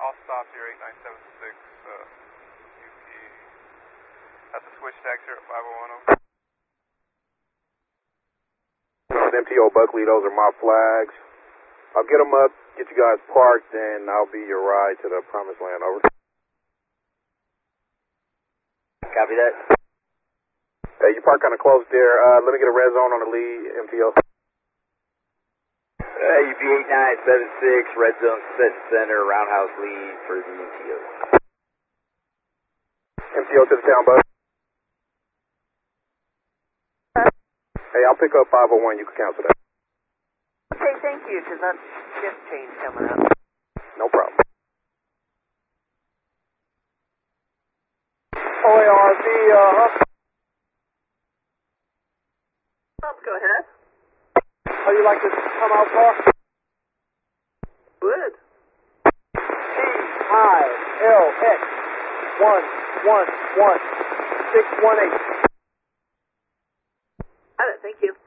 lost stop here, 8976, UP. That's a switch taxi here at 501. MTO Buckley, those are my flags. I'll get them up, get you guys parked, and I'll be your ride to the promised land. Over. Copy that. Hey, you park kind of close there. Let me get a red zone on the lead, MTO. UP 8976, red zone set center, roundhouse lead for the MTO. MTO to the town bus. Hey, I'll pick up 501. You can cancel that. Okay, thank you, because that's shift change coming up. No problem. OARV, Go ahead. how you like to come out, Park? Good. TILX 111618. Got it, thank you.